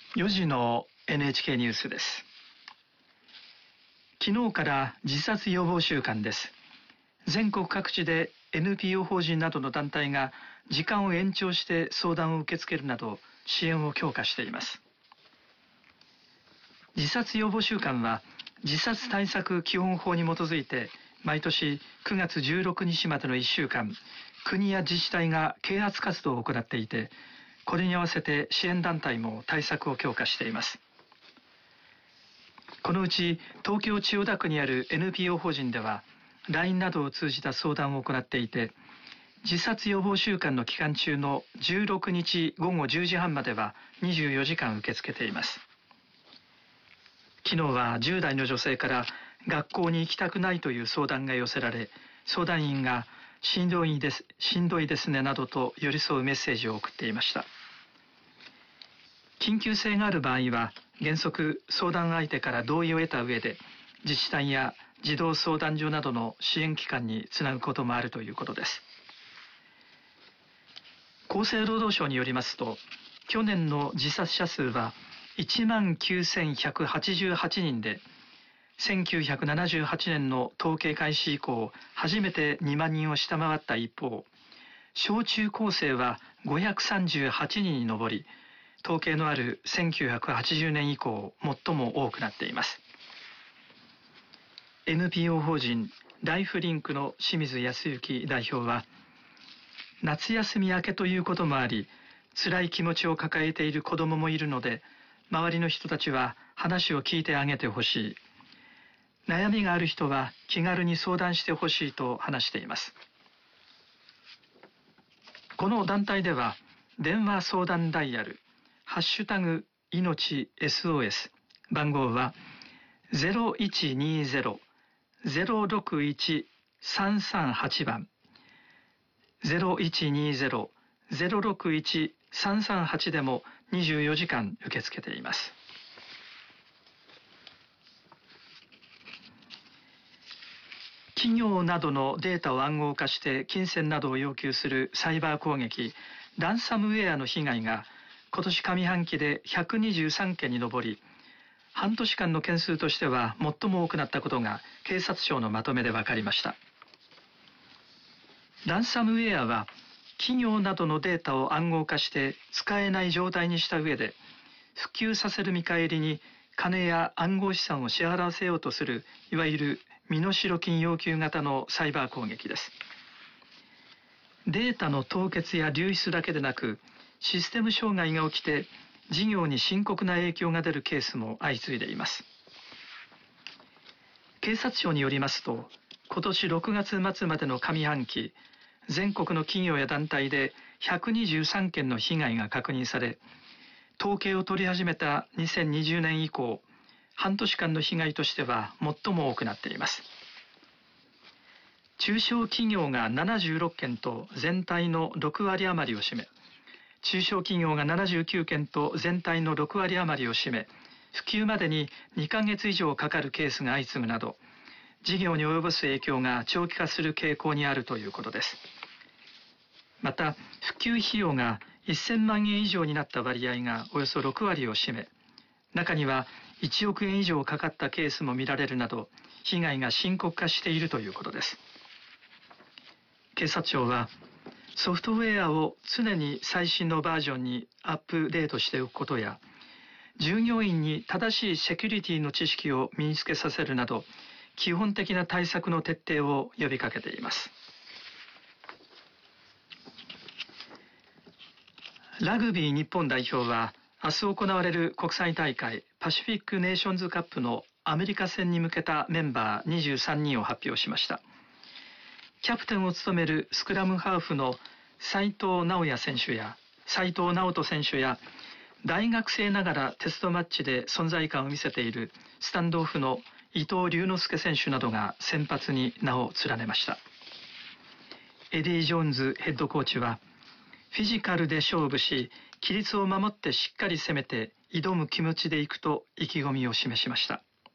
4時の NHK ニュースです。昨日から自殺予防週間です。全国各地で NPO 法人などの団体が時間を延長して相談を受け付けるなど支援を強化しています。自殺予防週間は自殺対策基本法に基づいて毎年9月16日までの1週間、国や自治体が啓発活動を行っていて、これに合わせて支援団体も対策を強化しています。このうち東京千代田区にある NPO 法人では LINE などを通じた相談を行っていて、自殺予防週間の期間中の16日午後10時半までは24時間受け付けています。昨日は10代の女性から学校に行きたくないという相談が寄せられ、相談員がしんどいですねなどと寄り添うメッセージを送っていました。緊急性がある場合は原則相談相手から同意を得た上で自治体や児童相談所などの支援機関につなぐこともあるということです。厚生労働省によりますと、去年の自殺者数は19,188人で、1978年の統計開始以降初めて2万人を下回った一方、小中高生は538人に上り、統計のある1980年以降最も多くなっています。NPO 法人ライフリンクの清水康之代表は、夏休み明けということもあり、辛い気持ちを抱えている子どももいるので、周りの人たちは話を聞いてあげてほしい。悩みがある人は気軽に相談してほしいと話しています。この団体では電話相談ダイヤルハッシュタグいのち SOS 番号は 0120-061-338 番 0120-061-338 でも24時間受け付けています。企業などのデータを暗号化して金銭などを要求するサイバー攻撃、ランサムウェアの被害が今年上半期で123件に上り、半年間の件数としては最も多くなったことが警察庁のまとめで分かりました。ランサムウェアは企業などのデータを暗号化して使えない状態にした上で、復旧させる見返りに金や暗号資産を支払わせようとする、いわゆる身代金要求型のサイバー攻撃です。データの凍結や流出だけでなく、システム障害が起きて事業に深刻な影響が出るケースも相次いでいます。警察庁によりますと、今年6月末までの上半期、全国の企業や団体で123件の被害が確認され、統計を取り始めた2020年以降、半年間の被害としては最も多くなっています。中小企業が76件と全体の6割余りを占め、中小企業が79件と全体の6割余りを占め、普及までに2ヶ月以上かかるケースが相次ぐなど、事業に及ぼす影響が長期化する傾向にあるということです。また、普及費用が1000万円以上になった割合がおよそ6割を占め、中には1億円以上かかったケースも見られるなど、被害が深刻化しているということです。警察庁は、ソフトウェアを常に最新のバージョンにアップデートしておくことや、従業員に正しいセキュリティの知識を身につけさせるなど、基本的な対策の徹底を呼びかけています。ラグビー日本代表は明日行われる国際大会パシフィックネーションズカップのアメリカ戦に向けたメンバー23人を発表しました。キャプテンを務めるスクラムハーフの斉藤直人選手や大学生ながらテストマッチで存在感を見せているスタンドオフの伊藤龍之介選手などが先発に名を連ねました。エディ・ジョーンズヘッドコーチは、フィジカルで勝負し、規律を守ってしっかり攻めて挑む気持ちでいくと意気込みを示しました。